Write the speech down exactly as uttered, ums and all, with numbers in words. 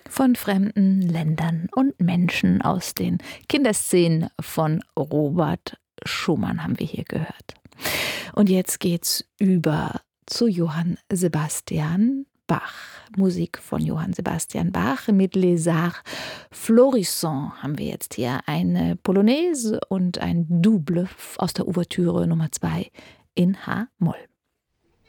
von fremden Ländern und Menschen aus den Kinderszenen von Robert Schumann haben wir hier gehört. Und jetzt geht's über zu Johann Sebastian Bach. Musik von Johann Sebastian Bach mit Les Arts Florissants haben wir jetzt hier eine Polonaise und ein Double aus der Ouvertüre Nummer zwei in H-Moll.